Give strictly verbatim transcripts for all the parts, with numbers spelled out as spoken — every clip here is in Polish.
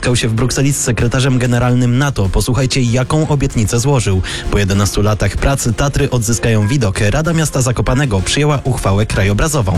spotkał się w Brukseli z sekretarzem generalnym NATO. Posłuchajcie, jaką obietnicę złożył. Po jedenastu latach pracy Tatry odzyskają widok. Rada Miasta Zakopanego przyjęła uchwałę krajobrazową.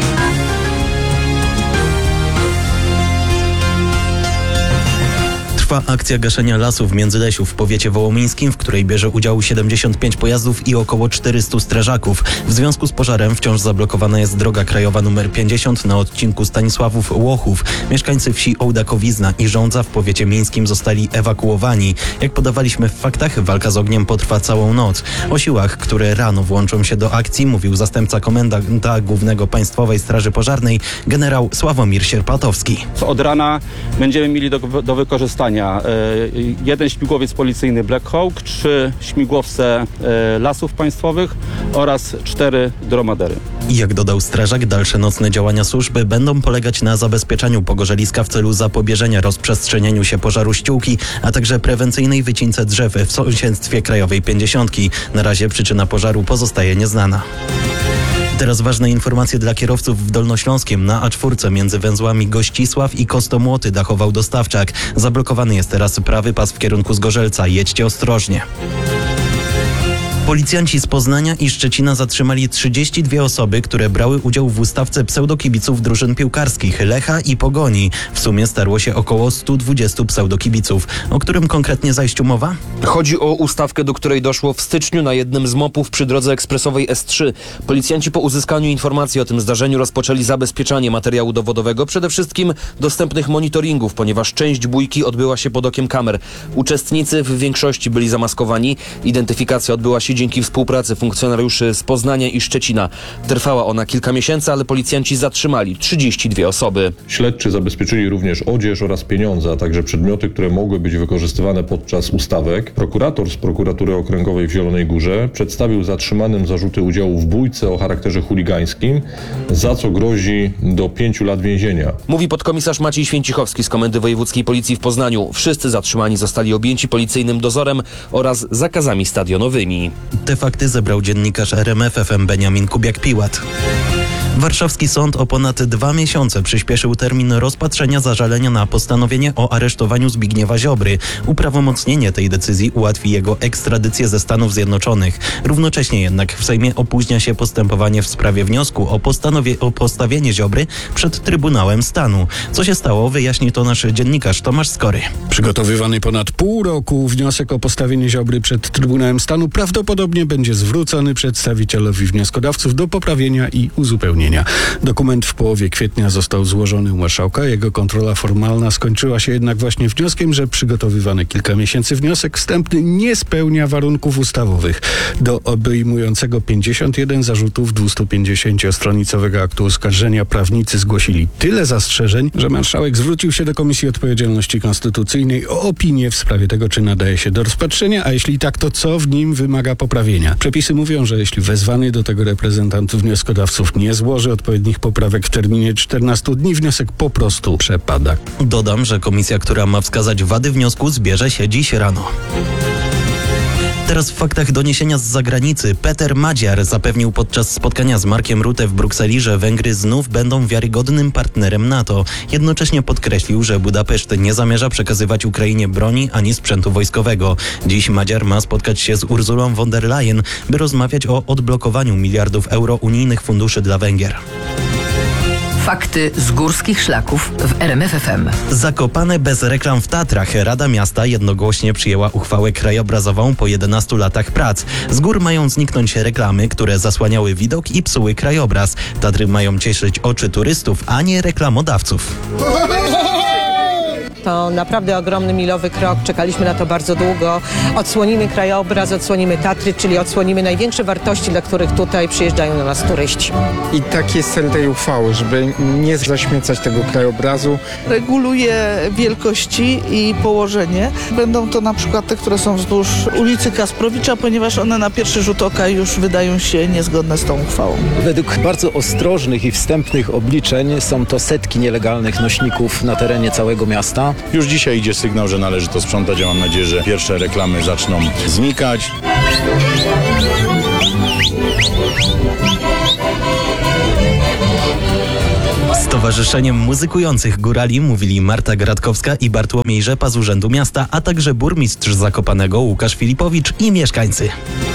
Trwa akcja gaszenia lasów w Międzylesiu w powiecie wołomińskim, w której bierze udział siedemdziesiąt pięć pojazdów i około czterystu strażaków. W związku z pożarem wciąż zablokowana jest droga krajowa nr pięćdziesiąt na odcinku Stanisławów-Łochów. Mieszkańcy wsi Ołdakowizna i Żądza w powiecie mińskim zostali ewakuowani. Jak podawaliśmy w faktach, walka z ogniem potrwa całą noc. O siłach, które rano włączą się do akcji, mówił zastępca komendanta głównego Państwowej Straży Pożarnej generał Sławomir Sierpatowski. Od rana będziemy mieli do, do wykorzystania jeden śmigłowiec policyjny Black Hawk, trzy śmigłowce Lasów Państwowych oraz cztery dromadery. Jak dodał strażak, dalsze nocne działania służby będą polegać na zabezpieczeniu pogorzeliska w celu zapobieżenia rozprzestrzenieniu się pożaru ściółki, a także prewencyjnej wycince drzew w sąsiedztwie Krajowej Pięćdziesiątki. Na razie przyczyna pożaru pozostaje nieznana. Teraz ważne informacje dla kierowców w Dolnośląskiem. Na A cztery między węzłami Gościsław i Kostomłoty dachował dostawczak. Zablokowany jest teraz prawy pas w kierunku Zgorzelca. Jedźcie ostrożnie. Policjanci z Poznania i Szczecina zatrzymali trzydzieści dwie osoby, które brały udział w ustawce pseudokibiców drużyn piłkarskich Lecha i Pogoni. W sumie starło się około stu dwudziestu pseudokibiców. O którym konkretnie zajściu mowa? Chodzi o ustawkę, do której doszło w styczniu na jednym z mopów przy drodze ekspresowej S trzy. Policjanci po uzyskaniu informacji o tym zdarzeniu rozpoczęli zabezpieczanie materiału dowodowego, przede wszystkim dostępnych monitoringów, ponieważ część bójki odbyła się pod okiem kamer. Uczestnicy w większości byli zamaskowani. Identyfikacja odbyła się dzięki współpracy funkcjonariuszy z Poznania i Szczecina. Trwała ona kilka miesięcy, ale policjanci zatrzymali trzydzieści dwie osoby. Śledczy zabezpieczyli również odzież oraz pieniądze, a także przedmioty, które mogły być wykorzystywane podczas ustawek. Prokurator z Prokuratury Okręgowej w Zielonej Górze przedstawił zatrzymanym zarzuty udziału w bójce o charakterze chuligańskim, za co grozi do pięciu lat więzienia. Mówi podkomisarz Maciej Święcichowski z Komendy Wojewódzkiej Policji w Poznaniu. Wszyscy zatrzymani zostali objęci policyjnym dozorem oraz zakazami stadionowymi. Te fakty zebrał dziennikarz R M F F M Beniamin Kubiak-Piłat. Warszawski sąd o ponad dwa miesiące przyspieszył termin rozpatrzenia zażalenia na postanowienie o aresztowaniu Zbigniewa Ziobry. Uprawomocnienie tej decyzji ułatwi jego ekstradycję ze Stanów Zjednoczonych. Równocześnie jednak w Sejmie opóźnia się postępowanie w sprawie wniosku o, postanowie- o postawienie Ziobry przed Trybunałem Stanu. Co się stało, wyjaśni to nasz dziennikarz Tomasz Skory. Przygotowywany ponad pół roku wniosek o postawienie Ziobry przed Trybunałem Stanu prawdopodobnie będzie zwrócony przedstawicielowi wnioskodawców do poprawienia i uzupełnienia. Dokument w połowie kwietnia został złożony u marszałka. Jego kontrola formalna skończyła się jednak właśnie wnioskiem, że przygotowywany kilka miesięcy wniosek wstępny nie spełnia warunków ustawowych. Do obejmującego pięćdziesiąt jeden zarzutów dwustupięćdziesięciostronicowego aktu oskarżenia prawnicy zgłosili tyle zastrzeżeń, że marszałek zwrócił się do Komisji Odpowiedzialności Konstytucyjnej o opinię w sprawie tego, czy nadaje się do rozpatrzenia, a jeśli tak, to co w nim wymaga poprawienia. Przepisy mówią, że jeśli wezwany do tego reprezentant wnioskodawców nie złoży odpowiednich poprawek w terminie czternastu dni, wniosek po prostu przepada. Dodam, że komisja, która ma wskazać wady wniosku, zbierze się dziś rano. Teraz w faktach doniesienia z zagranicy. Peter Madziar zapewnił podczas spotkania z Markiem Rutte w Brukseli, że Węgry znów będą wiarygodnym partnerem NATO. Jednocześnie podkreślił, że Budapeszt nie zamierza przekazywać Ukrainie broni ani sprzętu wojskowego. Dziś Madziar ma spotkać się z Ursulą von der Leyen, by rozmawiać o odblokowaniu miliardów euro unijnych funduszy dla Węgier. Fakty z górskich szlaków w R M F F M. Zakopane bez reklam w Tatrach. Rada Miasta jednogłośnie przyjęła uchwałę krajobrazową po jedenastu latach prac. Z gór mają zniknąć reklamy, które zasłaniały widok i psuły krajobraz. Tatry mają cieszyć oczy turystów, a nie reklamodawców. To naprawdę ogromny, milowy krok. Czekaliśmy na to bardzo długo. Odsłonimy krajobraz, odsłonimy Tatry, czyli odsłonimy największe wartości, dla których tutaj przyjeżdżają do nas turyści. I taki jest cel tej uchwały, żeby nie zaśmiecać tego krajobrazu. Reguluje wielkości i położenie. Będą to na przykład te, które są wzdłuż ulicy Kasprowicza, ponieważ one na pierwszy rzut oka już wydają się niezgodne z tą uchwałą. Według bardzo ostrożnych i wstępnych obliczeń są to setki nielegalnych nośników na terenie całego miasta. Już dzisiaj idzie sygnał, że należy to sprzątać, a mam nadzieję, że pierwsze reklamy zaczną znikać. Stowarzyszeniem Muzykujących Górali mówili Marta Gratkowska i Bartłomiej Rzepa z Urzędu Miasta, a także burmistrz Zakopanego Łukasz Filipowicz i mieszkańcy.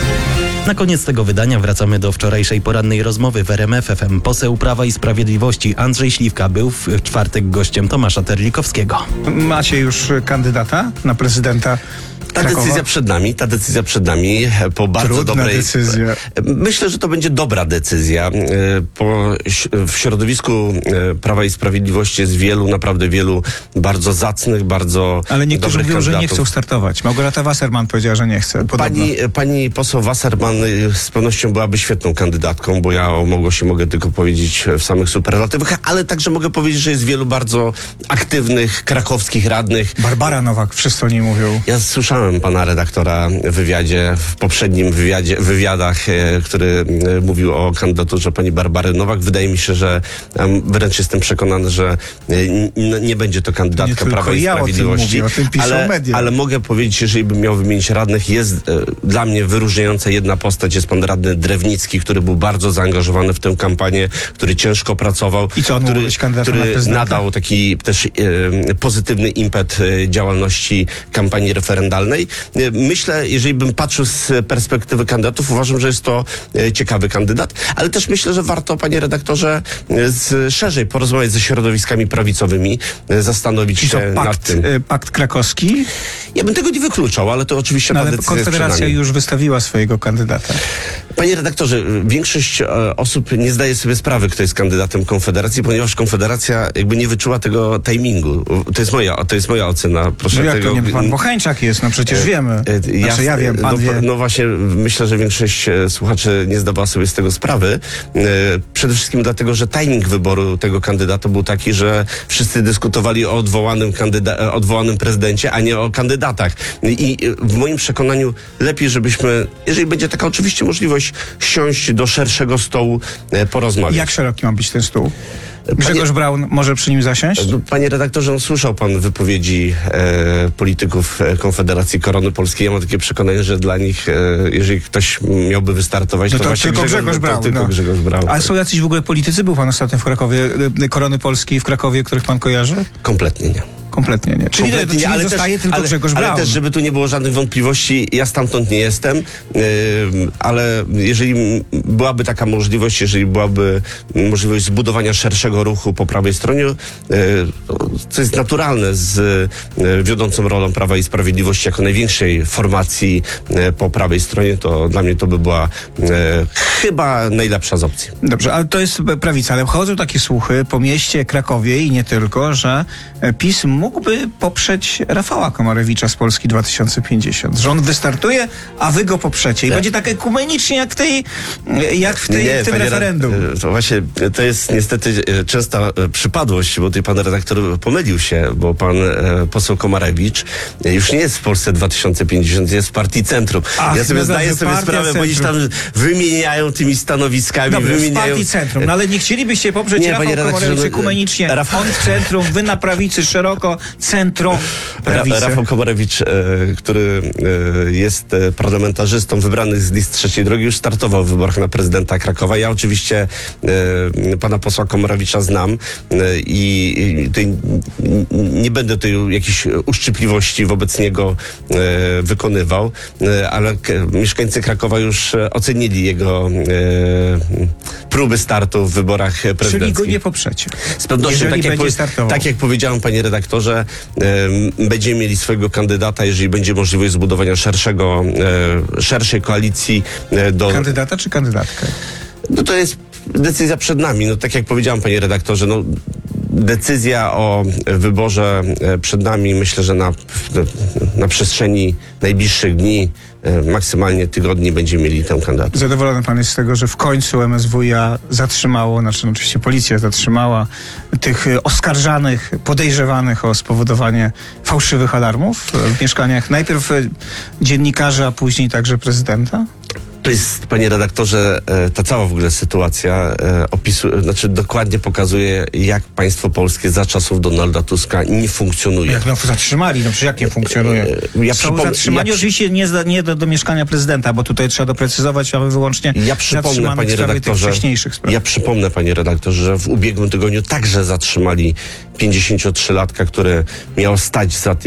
Na koniec tego wydania wracamy do wczorajszej porannej rozmowy w R M F F M. Poseł Prawa i Sprawiedliwości Andrzej Śliwka był w czwartek gościem Tomasza Terlikowskiego. Macie już kandydata na prezydenta Ta Krakowa? decyzja przed nami, ta decyzja przed nami po bardzo Trudna dobrej... decyzja. Myślę, że to będzie dobra decyzja. Po, w środowisku Prawa i Sprawiedliwości jest wielu, naprawdę wielu bardzo zacnych, bardzo Ale niektórzy dobrych mówią, że nie kandydatów. chcą startować. Małgorzata Wasserman powiedziała, że nie chce. Podobno. Pani, pani poseł Wasserman z pewnością byłaby świetną kandydatką, bo ja o Małgosi mogę tylko powiedzieć w samych superlatywach, ale także mogę powiedzieć, że jest wielu bardzo aktywnych, krakowskich radnych. Barbara Nowak, wszyscy o niej mówią. Ja słyszałem pana redaktora w wywiadzie, w poprzednim wywiadzie, wywiadach, e, który e, mówił o kandydaturze pani Barbary Nowak. Wydaje mi się, że e, wręcz jestem przekonany, że e, n, nie będzie to kandydatka Nie tylko Prawa i ja o tym Sprawiedliwości. mówię, o tym piszą ale, media. ale mogę powiedzieć, jeżeli bym miał wymienić radnych, jest e, dla mnie wyróżniająca jedna postać, jest pan radny Drewnicki, który był bardzo zaangażowany w tę kampanię, który ciężko pracował, I co, on mógł który, być kandydatem na który prezydenta? nadał taki też e, pozytywny impet e, działalności kampanii referendalnej. E, myślę, jeżeli bym patrzył z perspektywy kandydatów, uważam, że jest to e, ciekawy kandydat, ale też myślę, że warto, panie redaktorze, e, z, szerzej porozmawiać ze środowiskami prawicowymi, e, zastanowić Czy to się nad pakt, tym. y, pakt krakowski? Ja bym tego nie wykluczał, ale to oczywiście No, ta ale decyzja jest przed Konfederacja nami. już wystawiła swojego kandydata. Panie redaktorze, większość e, osób nie zdaje sobie sprawy, kto jest kandydatem Konfederacji, ponieważ Konfederacja jakby nie wyczuła tego timingu. To jest moja, to jest moja ocena. Proszę No jak tego, to nie? Pan Bocheńczak jest, no przecież E, wiemy. e, Znaczy ja wiem, pan no, wie. No właśnie, myślę, że większość e, słuchaczy nie zdawała sobie z tego sprawy. E, Przede wszystkim dlatego, że timing wyboru tego kandydata był taki, że wszyscy dyskutowali o odwołanym, kandyda- e, odwołanym prezydencie, a nie o kandydatach. I e, w moim przekonaniu lepiej, żebyśmy, jeżeli będzie taka oczywiście możliwość, siąść do szerszego stołu, e, porozmawiać. Jak szeroki ma być ten stół? Panie- Grzegorz Braun może przy nim zasiąść? No, Panie redaktorze, no, słyszał pan wypowiedzi e, polityków e, Konfederacji Korony Polskiej. Ja mam takie przekonanie, że dla nich, e, jeżeli ktoś miałby wystartować, No to, to właśnie tylko Grzegorz to Braun, tylko no. Grzegorz Braun. Ale są jacyś w ogóle politycy? Był pan ostatnio w Krakowie, y, Korony Polskiej w Krakowie, których pan kojarzy? Kompletnie nie. Kompletnie nie. Czyli, Kompletnie czyli nie, ale zostaje też, tylko ale, Grzegorz ale Braun. też, żeby tu nie było żadnych wątpliwości, ja stamtąd nie jestem, yy, ale jeżeli m- byłaby taka możliwość, jeżeli byłaby możliwość zbudowania szerszego ruchu po prawej stronie, yy, co jest naturalne z yy, wiodącą rolą Prawa i Sprawiedliwości jako największej formacji yy, po prawej stronie, to dla mnie to by była yy, chyba najlepsza z opcji. Dobrze, ale to jest prawica, ale chodzą takie słuchy po mieście Krakowie i nie tylko, że PiS mógłby poprzeć Rafała Komarewicza z Polski dwa tysiące pięćdziesiąt. Że on wystartuje, a wy go poprzecie. I Tak. będzie tak ekumenicznie jak, tej, jak w, tej, Nie, w tym panie referendum. rad- To właśnie, to jest niestety e, częsta e, przypadłość, bo tutaj pan redaktor pomylił się, bo pan e, poseł Komarewicz e, już nie jest w Polsce dwa tysiące pięćdziesiąt, jest w Partii Centrum. Ach, ja sobie no zdaję dobrze, sobie Partia sprawę, bo oni się tam wymieniają tymi stanowiskami, Dobrze, w wymieniają... Partii Centrum. No ale nie chcielibyście poprzeć Nie, Rafał panie redaktorze, Komarewicz no, ekumenicznie. Rafał- On w centrum, wy na prawicy, szeroko, centrum, Ra- prawicy. Rafał Komarewicz, e, który e, jest e, parlamentarzystą wybrany z list Trzeciej Drogi, już startował w wyborach na prezydenta Krakowa. Ja oczywiście e, pana posła Komarewicza znam e, i, i tutaj n- nie będę tutaj jakichś uszczypliwości wobec niego e, wykonywał, e, ale k- mieszkańcy Krakowa już e, ocenili jego e, próby startu w wyborach Czyli prezydenckich. go nie poprzecie. Z pewnością, Jeżeli tak jak, będzie powie- startował. tak jak powiedziałem, panie redaktorze, em, będziemy mieli swojego kandydata, jeżeli będzie możliwość zbudowania szerszego, e, szerszej koalicji e, do... Kandydata czy kandydatkę? No to jest decyzja przed nami. No tak jak powiedziałem, panie redaktorze, no decyzja o wyborze e, przed nami, myślę, że na, na przestrzeni najbliższych dni, e, maksymalnie tygodni będziemy mieli tę kandydatę. Zadowolony pan jest z tego, że w końcu M S W iA zatrzymało, znaczy no, oczywiście policja zatrzymała tych y, oskarżanych, podejrzewanych o spowodowanie fałszywych alarmów w mieszkaniach najpierw y, dziennikarzy, a później także prezydenta? To jest, panie redaktorze, e, ta cała w ogóle sytuacja e, opisuje, znaczy dokładnie pokazuje, jak państwo polskie za czasów Donalda Tuska nie funkcjonuje. Jak no, zatrzymali, no przecież jak nie funkcjonuje. E, ja Są przypom- zatrzymani ja przy- oczywiście nie, za, nie do, do mieszkania prezydenta, bo tutaj trzeba doprecyzować, mamy wyłącznie Ja przypomnę, zatrzymanych panie w sprawie tych redaktorze, wcześniejszych spraw. ja przypomnę, panie redaktorze, że w ubiegłym tygodniu także zatrzymali pięćdziesięciotrzylatka, który miał stać za tym